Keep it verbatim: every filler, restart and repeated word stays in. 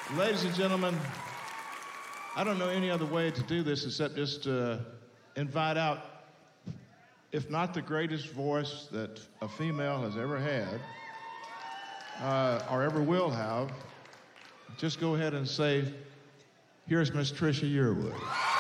Ladies and gentlemen, I don't know any other way to do this except just uh, invite out, if not the greatest voice that a female has ever had, uh, or ever will have, just go ahead and say, here's Miss Trisha Yearwood.